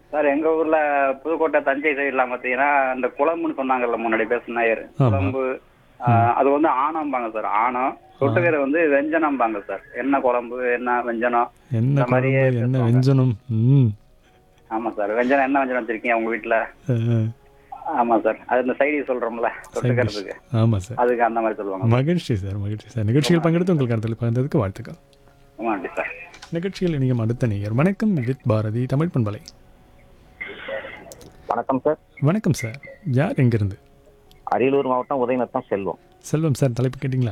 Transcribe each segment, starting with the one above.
Sir எங்க ஊர்ல புதுக்கோட்டை தஞ்சை சைடுலாம் பாத்தீங்கன்னா இந்த குழம்புன்னு சொன்னாங்கல்ல முன்னாடி பேசினாரு ஆமா. குழம்பு. அது வந்து ஆணம்பாங்க சார். ஆணம் தொட்டுக்கிற வந்து வெஞ்சனம்பாங்க சார். என்ன குழம்பு என்ன வெஞ்சனம் என்ன இந்த மாதிரியே குழம்பு என்ன பேசுவாங்க. வெஞ்சனம்? ம். ஆமா சார். வெஞ்சனம் என்ன வெஞ்சனம் வச்சிருக்கீங்க உங்க வீட்டுல? அஹ், ஆமா சார். அது இந்த சைடி சொல்றோம்ல சைட் டிஷ். தொட்டுக்கிறதுக்கு, ஆமா சார். அதுக்கு அந்த மாதிரி சொல்லுவாங்க. மகிழ்ச்சி சார், மகிழ்ச்சி சார். நிகழ்ச்சியில் பங்கெடுத்து உங்கள் கருத்தில் பகிர்ந்ததுக்கு வாழ்த்துக்கள். ஆமா நன்றி சார். நிகழ்ச்சியில் இணையும் அடுத்த நேயர் வணக்கம் வித் பாரதி தமிழ் பண்பலை. வணக்கம் சார். வணக்கம் சார். யார் எங்கிருந்து? அரியலூர் மாவட்டம் உதயநத்தம் செல்வம். செல்வம் சார், தலைப்பு கேட்டிங்களா?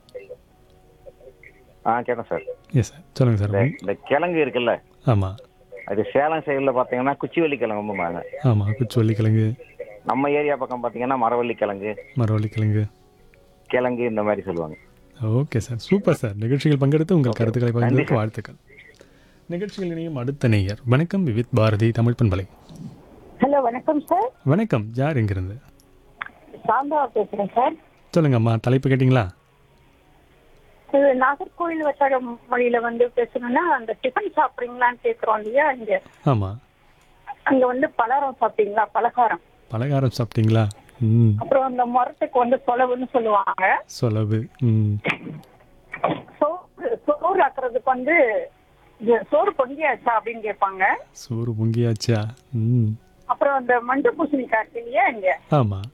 கேட்டேன் சார். எஸ் சார், சொல்லுங்கள் சார். இந்த கிழங்கு இருக்குல்ல, ஆமாம் அது சேலம் சைடில் பார்த்தீங்கன்னா குச்சிவள்ளி கிழங்கும்பாங்க. ஆமாம், குச்சிவள்ளி கிழங்கு, நம்ம ஏரியா பக்கம் பார்த்தீங்கன்னா மரவள்ளி கிழங்கு, மரவள்ளி கிழங்கு. கிழங்கு இந்த மாதிரி சொல்லுவாங்க. Okay sir, super sir. நிகழ்ச்சியில் பங்கெடுத்து உங்கள் கருத்துக்களை பகிர்ந்ததற்கு வாழ்த்துக்கள். நிகழ்ச்சியில் இணையும் அடுத்த நேயர் வணக்கம் வித் பாரதி தமிழ் பண்பலை. ஹலோ வணக்கம் சார். வணக்கம், யார் எங்கிருந்து? சாந்தா பேசுறேன் சார். சொல்லுங்க அம்மா, தலைப்பு கேட்டிங்களா? இது நாகர்கோவில் வட்டார மொழியில வந்து பேசணும்னா அந்த டிஃபன் சாப்பிட்றீங்களான்னு கேட்குறோம் இல்லையா? இங்க ஆமாம். அங்க வந்து பலகாரம் சாப்பிட்டீங்களா? பலகாரம் பலகாரம் சாப்பிட்டீங்களா? ம். அப்புறம் அந்த மரத்துக்கு வந்து சொலவுன்னு சொல்லுவாங்க. சொலவு. ம். சோறு ஆக்குறதுக்கு வந்து சோறு பொங்கியாச்சா அப்படின்னு கேட்பாங்க. சோறு பொங்கியாச்சா? ம். அப்புறம் அந்த மஞ்சள் பூசணிக்காய் இருக்கு இல்லையா இங்க, ஆமாம்.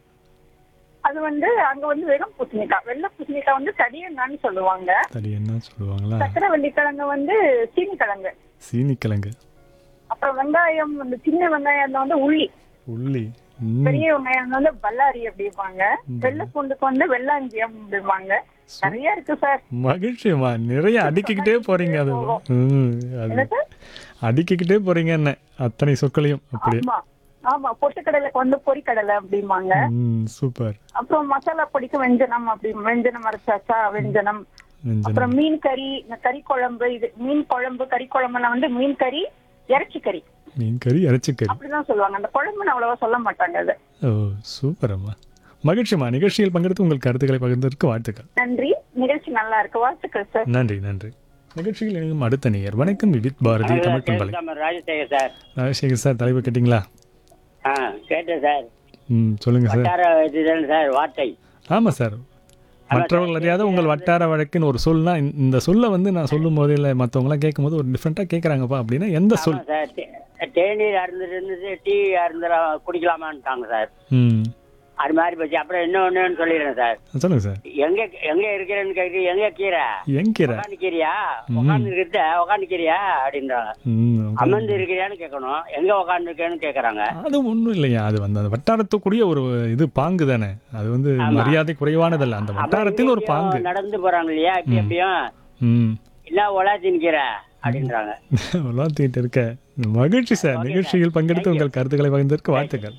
அது வந்து அங்க வந்து வெறும் பூசணிக்காய், வெள்ளை பூசணிக்காய் வந்து தடியங்கான்னு சொல்லுவாங்க. தடி என்ன சொல்லுவாங்களா? சக்கரவள்ளி கிழங்கு வந்து சீனி கிழங்கு. சீனி கிழங்கு. அப்புறம் வெங்காயம் வந்து சின்ன வெங்காயம் வந்து உள்ளி, உள்ளி. ம். பெரிய வெங்காயம் வந்து பல்லாரி அப்படிம்பாங்க. வெள்ளை பூண்டுக்கு வந்து வெள்ளாஞ்சியம் அப்படிம்பாங்க. நிறைய இருக்கு சார். மகிழ்ச்சியம்மா, நிறைய அடுக்கிக்கிட்டே போறீங்க. அது அது என்ன சார்? அடுக்கிக்கிட்டே போறீங்க என்ன அத்தனை சொற்களையும் அப்படியே. ஆமா ஆமா. பொட்டுக்கடலைக்கு வந்து பொரிக்கடலை அப்படிம்பாங்க. ம். சூப்பர். அப்புறம் மசாலா பொடிக்கு வெஞ்சனம் அப்படி, வெஞ்சனம் அரைச்சாச்சா வெஞ்சனம். வெஞ்சனம். அப்புறம் மீன் கறி, கறி குழம்பு, இது மீன் குழம்பு கறி குழம்புனா வந்து மீன் கறி இறைச்சி கறி மீன் கறி இறைச்சி கறி அப்படிதான் சொல்லுவாங்க. அந்த குழம்புன்னு அவ்வளவா சொல்ல மாட்டாங்க. அது ஓ சூப்பர் அம்மா. மகிழ்ச்சியம்மா, நிகழ்ச்சியில் பங்கெடுத்து உங்கள் கருத்துக்களை பகிர்ந்ததற்கு வாழ்த்துக்கள். நன்றி. நிகழ்ச்சி நல்லா இருக்கு. வாழ்த்துக்கள் சார். நன்றி நன்றி. நிகழ்ச்சியில் இணையும் அடுத்த நேயர் வணக்கம் வித் பாரதி தமிழ் பண்பலை. ராஜசேகர் சார். ராஜசேகர் சார், தலைப்பு கேட்டிங்களா? கேட்டேன் சார். ம். சொல்லுங்க சார். வட்டார இதுதானே சார் வார்த்தை? ஆமாம் சார். மற்றவர்கள் அறியாத உங்கள் வட்டார வழக்குன்னு ஒரு சொல்னா, இந்த சொல்லை வந்து நான் சொல்லும் போது இல்லை மற்றவங்களாம் கேட்கும் போது ஒரு டிஃப்ரெண்ட்டாக கேட்குறாங்கப்பா அப்படின்னா எந்த சொல்? சார் தேநீர் அருந்துட்டு டீ அருந்துற குடிக்கலாமான்ட்டாங்க சார். ம். அது மாதிரி போச்சு. அப்புறம் இன்னொன்னு சொல்லிடுறேன் சார். சொல்லுங்க சார். எங்க எங்க இருக்கிறேன்னு கேட்கு, எங்க கீரை எங்கீரை? உட்காந்துக்கிறியா, உட்காந்து இருக்க உட்காந்துக்கிறியா அப்படின்றாங்க. அமர்ந்து இருக்கிறியான்னு கேட்கணும், எங்க உட்காந்து இருக்கேன்னு கேட்கறாங்க. அது ஒன்றும் இல்லையா, அது வந்து அந்த வட்டாரத்துக்குரிய ஒரு இது பாங்கு தானே. அது வந்து மரியாதை குறைவானதல்ல, அந்த வட்டாரத்தில் ஒரு பாங்கு. நடந்து போறாங்க இல்லையா, இப்படி எப்படியும் ம். இல்ல உலாத்தி நிக்கிற அப்படின்றாங்க. விளாத்திட்டு இருக்க. மகிழ்ச்சி சார். நிகழ்ச்சியில் பங்கெடுத்து உங்கள் கருத்துக்களை பகிர்ந்ததற்கு வாழ்த்துக்கள்.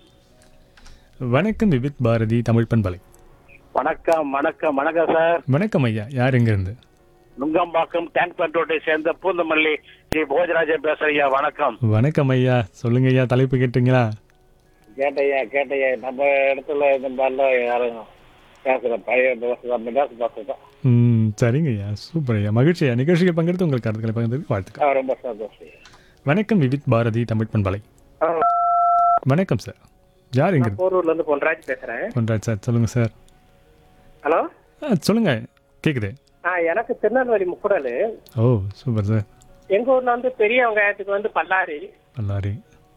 வணக்கம் வித் பாரதி தமிழ் பண்பலை. வணக்கம் வணக்கம் வணக்கம் சார். வணக்கம் ஐயா, யார் எங்கிருந்து? நுங்கம்பாக்கம் டேங்க் பண்ரோட்டை சேர்ந்த பூந்தமல்லி ஜி போஜராஜன் பேசுறீங்க. வணக்கம். வணக்கம் ஐயா, சொல்லுங்க ஐயா, தலைப்பு கேட்டீங்களா? கேட்டையா நம்ம இடத்துல இந்த மாதிரிலாம் யாரும் பேசுற பழைய பேசுதான். ம். சரிங்க ஐயா, சூப்பர் ஐயா, மகிழ்ச்சி ஐயா. நிகழ்ச்சியில் பங்கெடுத்து உங்கள் கருத்துக்களை பகிர்ந்ததற்கு வாழ்த்துக்கள். ரொம்ப சந்தோஷம். வணக்கம் வித் பாரதி தமிழ் பண்பலை. வணக்கம் சார், யார் எங்கிருந்து? போரூர்ல இருந்து பொன்ராஜ் பேசுறேன். பொன்ராஜ் சார், சொல்லுங்க சார். ஹலோ. சொல்லுங்க, கேக்குது. எனக்கு திருநெல்வேலி முக்குடல். ஓ சூப்பர் சார். எங்க ஊர்ல வந்து பெரிய வெங்காயத்துக்கு வந்து பல்லாரி. பல்லாரி.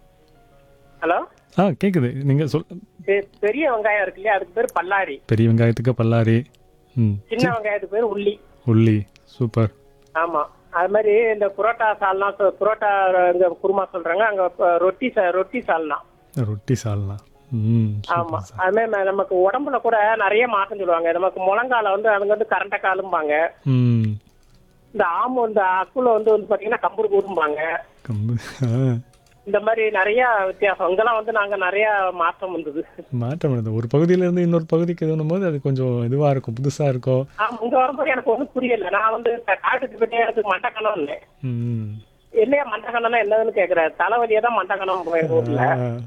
ஹலோ. கேக்குது, நீங்க சொல். பெரிய வெங்காயம் இருக்கு இல்லையா, அதுக்கு பேர் பல்லாரி. பெரிய வெங்காயத்துக்கு பல்லாரி. ம். சின்ன வெங்காயத்துக்கு பேர் உள்ளி. உள்ளி. சூப்பர். ஆமா. அது மாதிரி இந்த புரோட்டா சால்னா, புரோட்டா இந்த குருமா சொல்றாங்க, அங்க ரொட்டி சால்னா. ரொட்டி சால்னா. ம். ஆமா. அது மாதிரி நமக்கு உடம்புல கூட நிறைய மாற்றம் சொல்லுவாங்க. நமக்கு முழங்கால வந்து அவங்க வந்து கரண்ட காலும்பாங்க. ம். இந்த ஆமு இந்த அக்குல வந்து பாத்தீங்கன்னா கம்புரு கூடும்பாங்க. இந்த மாதிரி நிறைய வித்தியாசம். அங்கெல்லாம் வந்து நாங்க நிறைய மாற்றம் வந்தது. மாற்றம் வந்தது. ஒரு பகுதியில இருந்து இன்னொரு பகுதிக்கு எதுவும் போது அது கொஞ்சம் இதுவா இருக்கும், புதுசா இருக்கும். இங்க வரும்போது எனக்கு ஒன்றும் புரியல. நான் வந்து காட்டுக்கு போயிட்டே எனக்கு மண்டக்கணம் இல்லை. என்னையா மண்டக்கணம்னா என்னதுன்னு கேக்குறேன். தலைவலியா தான் மண்டக்கணம் எங்க ஊர்ல.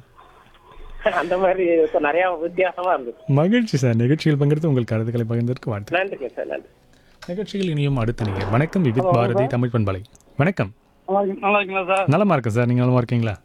அந்த மாதிரி நிறைய வித்தியாசமா இருந்தது. மகிழ்ச்சி சார். நிகழ்ச்சியில் பங்கெடுத்து உங்கள் கருத்துக்களை பகிர்ந்ததற்கு வாழ்த்து. நன்றி சார். நன்றி. நிகழ்ச்சியில் இனியும் அடுத்த நீங்கள். வணக்கம் வித் பாரதி தமிழ் பண்பலை. வணக்கம். நல்லா இருக்கீங்களா சார்? நலமா இருக்கேன் சார், நீங்க நலமா இருக்கீங்களா?